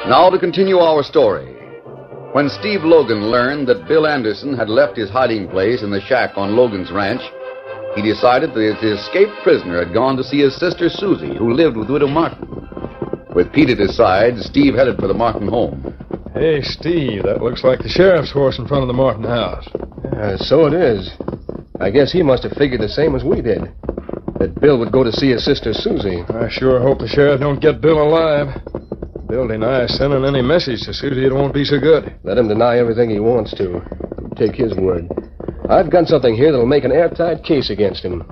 Now to continue our story. When Steve Logan learned that Bill Anderson had left his hiding place in the shack on Logan's ranch, he decided that the escaped prisoner had gone to see his sister Susie, who lived with Widow Martin. With Pete at his side, Steve headed for the Martin home. Hey, Steve, that looks like the sheriff's horse in front of the Martin house. So it is. I guess he must have figured the same as we did, that Bill would go to see his sister Susie. I sure hope the sheriff don't get Bill alive. Bill denies sending any message to Susie. It won't be so good. Let him deny everything he wants to. Take his word. I've got something here that'll make an airtight case against him.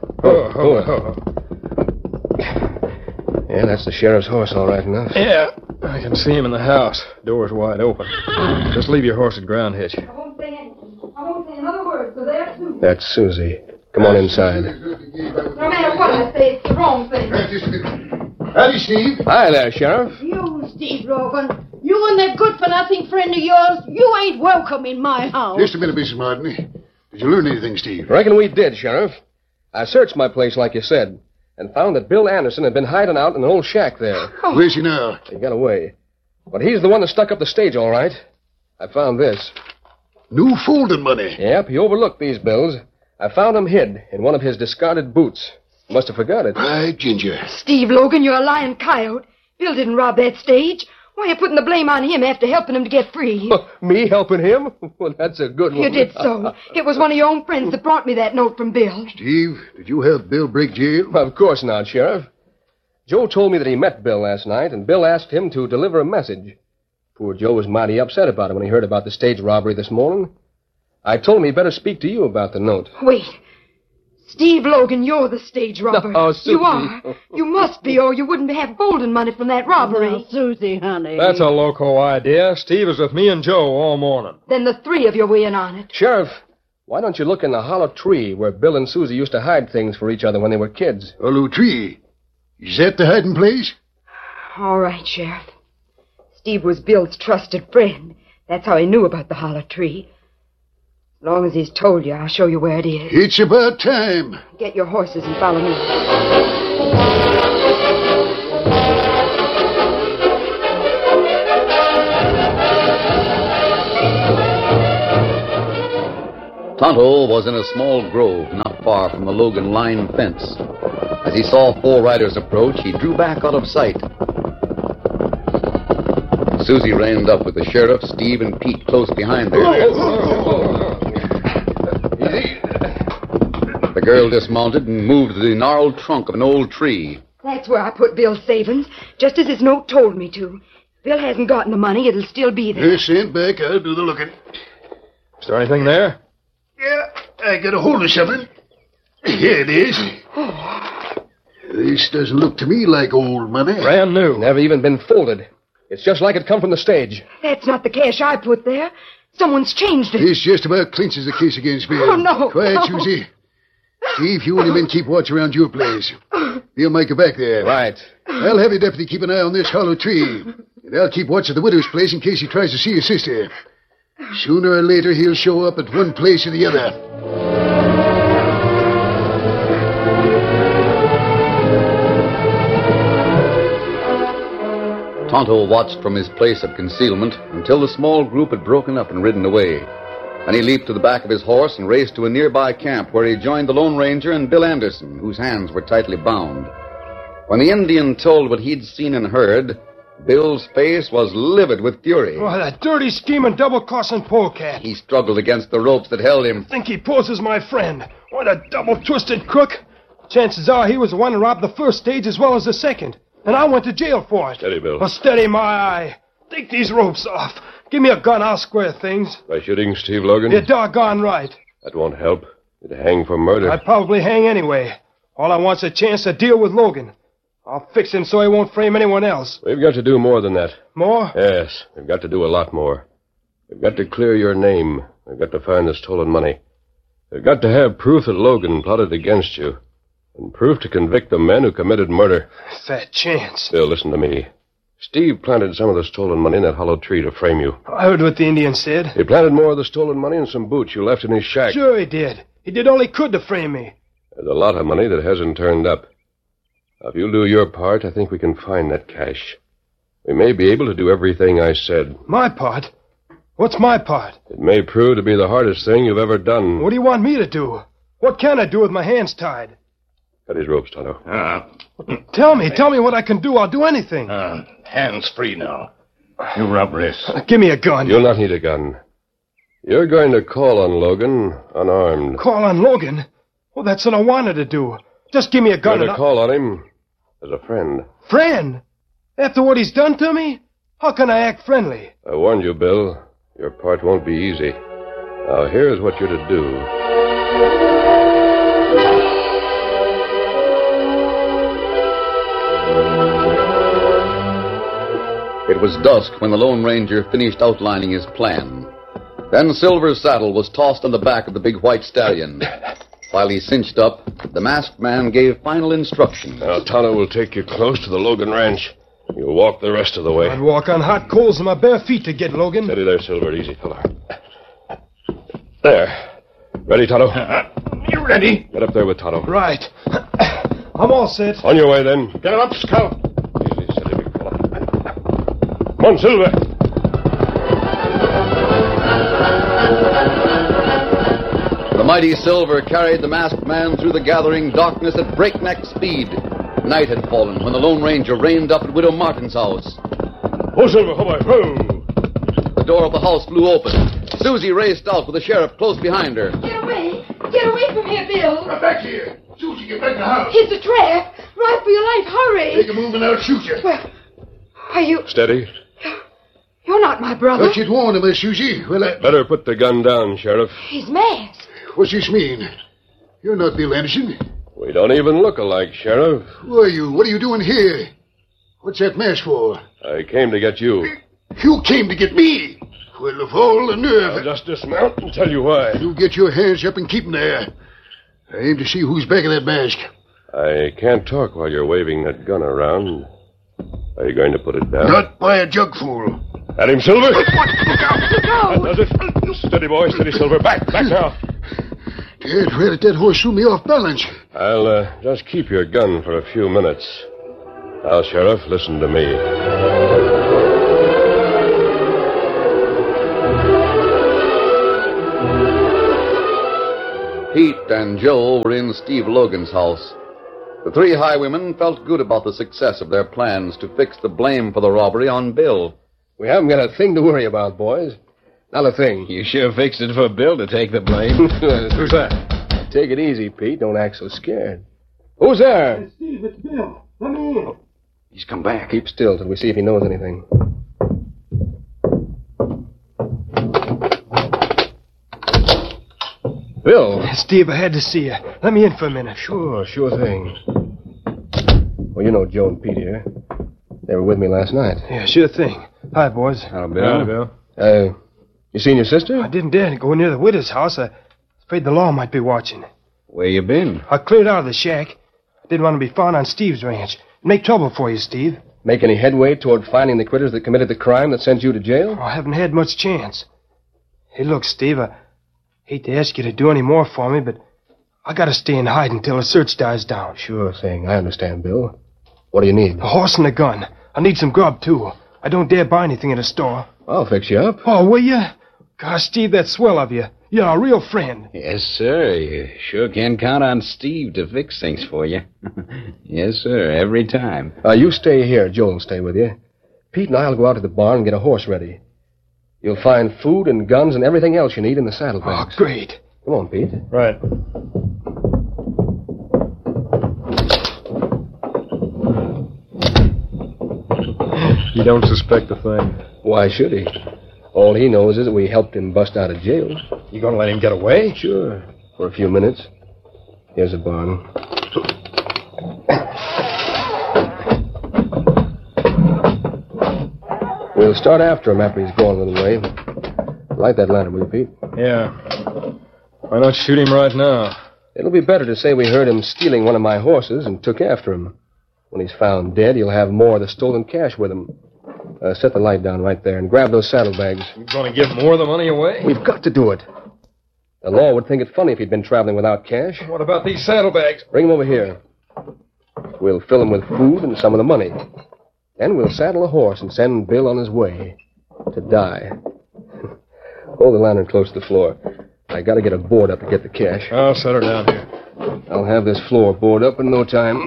Yeah, that's the sheriff's horse, all right enough. Yeah, I can see him in the house. Door's wide open. Just leave your horse at ground hitch. I won't say anything. I won't say another word, so there's Susie. That's Susie. Come on inside. No matter what I say, it's the wrong thing. Howdy, Steve. Hi there, Sheriff. You, Steve Logan. You and that good-for-nothing friend of yours, you ain't welcome in my house. Just a minute, Mrs. Martin. Did you learn anything, Steve? Reckon we did, Sheriff. I searched my place like you said, and found that Bill Anderson had been hiding out in an old shack there. Where's he now? He got away. But he's the one that stuck up the stage, all right. I found this. New folding money. Yep, he overlooked these bills. I found them hid in one of his discarded boots. Must have forgot it. Right, Ginger. Steve Logan, you're a lying coyote. Bill didn't rob that stage. Why are you putting the blame on him after helping him to get free? Me helping him? Well, that's a good one. You did so. It was one of your own friends that brought me that note from Bill. Steve, did you help Bill break jail? Of course not, Sheriff. Joe told me that he met Bill last night, and Bill asked him to deliver a message. Poor Joe was mighty upset about it when he heard about the stage robbery this morning. I told him he'd better speak to you about the note. Wait. Steve Logan, you're the stage robber. Oh, Susie. You are. You must be, or you wouldn't have folding money from that robbery. Now, Susie, honey. That's a loco idea. Steve was with me and Joe all morning. Then the three of you were in on it. Sheriff, why don't you look in the hollow tree where Bill and Susie used to hide things for each other when they were kids? Hollow tree. Is that the hiding place? All right, Sheriff. Steve was Bill's trusted friend. That's how he knew about the hollow tree. As long as he's told you, I'll show you where it is. It's about time. Get your horses and follow me. Tonto was in a small grove not far from the Logan line fence. As he saw four riders approach, he drew back out of sight. Susie reined up with the sheriff, Steve, and Pete close behind her. The girl dismounted and moved to the gnarled trunk of an old tree. That's where I put Bill's savings, just as his note told me to. Bill hasn't gotten the money. It'll still be there. Stand back. I'll do the looking. Is there anything there? Yeah, I got a hold of something. Here it is. This doesn't look to me like old money. Brand new. Never even been folded. It's just like it come from the stage. That's not the cash I put there. Someone's changed it. This just about clinches the case against Bill. Oh, no. Quiet, No. Susie. Steve, you and your men keep watch around your place. Bill might go back there. Right. I'll have your deputy keep an eye on this hollow tree. And I'll keep watch at the widow's place in case he tries to see his sister. Sooner or later, he'll show up at one place or the other. Tonto watched from his place of concealment until the small group had broken up and ridden away. Then he leaped to the back of his horse and raced to a nearby camp where he joined the Lone Ranger and Bill Anderson, whose hands were tightly bound. When the Indian told what he'd seen and heard, Bill's face was livid with fury. Oh, that dirty, scheming, double-crossing polecat. He struggled against the ropes that held him. Think he poses my friend. What a double-twisted crook. Chances are he was the one who robbed the first stage as well as the second. And I went to jail for it. Steady, Bill. Oh, steady my eye. Take these ropes off. Give me a gun, I'll square things. By shooting Steve Logan? You're doggone right. That won't help. You'd hang for murder. I'd probably hang anyway. All I want's a chance to deal with Logan. I'll fix him so he won't frame anyone else. We've got to do more than that. More? Yes, we've got to do a lot more. We've got to clear your name. We've got to find the stolen money. We've got to have proof that Logan plotted against you. And proof to convict the men who committed murder. Fat chance. Bill, listen to me. Steve planted some of the stolen money in that hollow tree to frame you. I heard what the Indian said. He planted more of the stolen money in some boots you left in his shack. Sure he did. He did all he could to frame me. There's a lot of money that hasn't turned up. Now, if you'll do your part, I think we can find that cash. We may be able to do everything I said. My part? What's my part? It may prove to be the hardest thing you've ever done. What do you want me to do? What can I do with my hands tied? Cut his ropes, Tonto. Tell me what I can do. I'll do anything. Hands free now. You rub wrists. Give me a gun. You'll not need a gun. You're going to call on Logan unarmed. Call on Logan? Well, that's what I wanted to do. Just give me a gun. You're to call on him as a friend. Friend? After what he's done to me? How can I act friendly? I warned you, Bill. Your part won't be easy. Now, here's what you're to do. It was dusk when the Lone Ranger finished outlining his plan. Then Silver's saddle was tossed on the back of the big white stallion. While he cinched up, the masked man gave final instructions. Now, Tonto will take you close to the Logan ranch. You'll walk the rest of the way. I'd walk on hot coals in my bare feet to get Logan. Steady there, Silver. Easy, fella. There. Ready, Tonto? You ready? Get up there with Tonto. Right. I'm all set. On your way, then. Get him up, Scout. Easy, steady, big fella. Come on, Silver. The mighty Silver carried the masked man through the gathering darkness at breakneck speed. Night had fallen when the Lone Ranger reined up at Widow Martin's house. Oh, Silver, come on. Oh. The door of the house flew open. Susie raced out with the sheriff close behind her. Get away. Get away from here, Bill. Come back here. Susie, get back in the house. It's a trap. Ride for your life. Hurry. Take a move and I'll shoot you. Well, are you... Steady. You're not my brother. Thought you'd warn him, Miss Susie. Well, Better put the gun down, Sheriff. He's masked. what's this mean? You're not Bill Anderson. We don't even look alike, Sheriff. Who are you? What are you doing here? What's that mask for? I came to get you. You came to get me. Well, of all the nerve. I'll just dismount and tell you why. You get your hands up and keep them there. I aim to see who's back of that mask. I can't talk while you're waving that gun around. Are you going to put it down? Not by a jugful. At him, Silver. Look out. That does it. Steady, boy. Steady, Silver. Back now. Dad, where did that horse threw me off balance? I'll just keep your gun for a few minutes. Now, Sheriff, listen to me. Pete and Joe were in Steve Logan's house. The three highwaymen felt good about the success of their plans to fix the blame for the robbery on Bill. We haven't got a thing to worry about, boys. Not a thing. You sure fixed it for Bill to take the blame. Who's that? Take it easy, Pete. Don't act so scared. Who's there? Steve, it's Bill. Let me in. He's come back. Keep still till we see if he knows anything. Bill. Steve, I had to see you. Let me in for a minute. Sure thing. Well, you know Joe and Pete here. They were with me last night. Yeah, sure thing. Hi, boys. Hello, Bill. You seen your sister? I didn't dare to go near the widow's house. I was afraid the law might be watching. Where you been? I cleared out of the shack. I didn't want to be found on Steve's ranch. Make trouble for you, Steve. Make any headway toward finding the critters that committed the crime that sent you to jail? I haven't had much chance. Hey, look, Steve, I hate to ask you to do any more for me, but I gotta stay in hiding until the search dies down. Sure thing. I understand, Bill. What do you need? A horse and a gun. I need some grub, too. I don't dare buy anything at a store. I'll fix you up. Oh, will you? Gosh, Steve, that's swell of you. You're a real friend. Yes, sir. You sure can count on Steve to fix things for you. Yes, sir, every time. You stay here. Joe will stay with you. Pete and I'll go out to the barn and get a horse ready. You'll find food and guns and everything else you need in the saddlebags. Oh, great. Come on, Pete. Right. You don't suspect a thing. Why should he? All he knows is that we helped him bust out of jail. You gonna let him get away? Sure. For a few minutes. Here's the barn. We'll start after him after he's gone a little way. Light that lantern, will you, Pete? Yeah. Why not shoot him right now? It'll be better to say we heard him stealing one of my horses and took after him. When he's found dead, he'll have more of the stolen cash with him. Set the light down right there and grab those saddlebags. You gonna give more of the money away? We've got to do it. The law would think it funny if he'd been traveling without cash. What about these saddlebags? Bring them over here. We'll fill them with food and some of the money. Then we'll saddle a horse and send Bill on his way to die. Hold the lantern close to the floor. I gotta get a board up to get the cash. I'll set her down here. I'll have this floor board up in no time.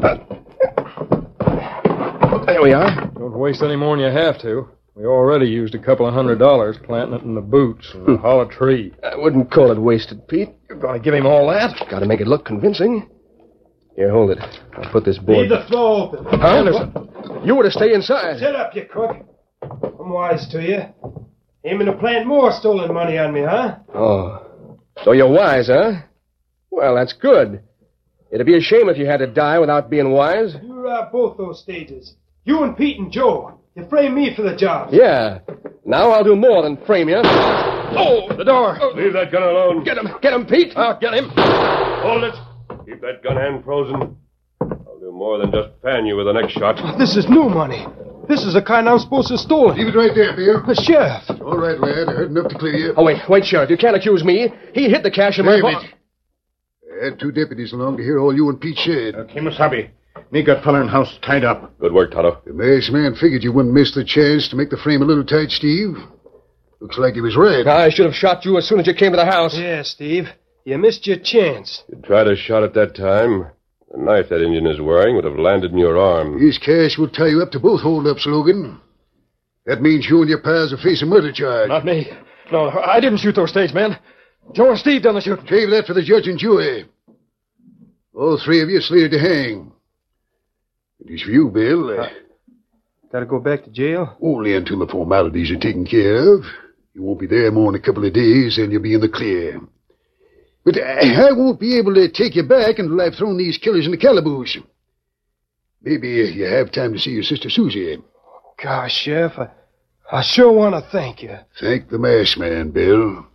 There we are. Don't waste any more than you have to. We already used a couple of $100 planting it in the boots of a hollow tree. I wouldn't call it wasted, Pete. You're going to give him all that? Gotta make it look convincing. Here, hold it. I'll put this board... Leave the floor open. Huh? Anderson, you were to stay inside. Shut up, you crook. I'm wise to you. Aiming to plant more stolen money on me, huh? Oh. So you're wise, huh? Well, that's good. It'd be a shame if you had to die without being wise. You robbed both those stages. You and Pete and Joe. You framed me for the job. Yeah. Now I'll do more than frame you. Oh, The door! Leave that gun alone. get him, Pete. I'll get him. Hold it. Keep that gun hand frozen. I'll do more than just fan you with the next shot. This is new money. This is the kind I'm supposed to have stolen. Leave it right there, Bill. The sheriff. All right, lad. I heard enough to clear you. Oh, wait, Sheriff. You can't accuse me. He hid the cash in my Damn pocket. it. I had 2 deputies along to hear all you and Pete said. Kemosabe, me got feller in house tied up. Good work, Tonto. The masked man figured you wouldn't miss the chance to make the frame a little tight, Steve. Looks like he was right. I should have shot you as soon as you came to the house. Yeah, Steve. You missed your chance. You tried a shot at that time. The knife that Indian is wearing would have landed in your arm. His cash will tie you up to both holdups, Logan. That means you and your pals will face a murder charge. Not me. No, I didn't shoot those stage men. Joe and Steve done the shooting. Save that for the judge and jury. All 3 of you slated to hang. It is for you, Bill. Gotta go back to jail? Only until the formalities are taken care of. You won't be there more than a couple of days, and you'll be in the clear. But I won't be able to take you back until I've thrown these killers in the calaboose. Maybe you have time to see your sister Susie. Gosh, Sheriff, I sure want to thank you. Thank the masked man, Bill.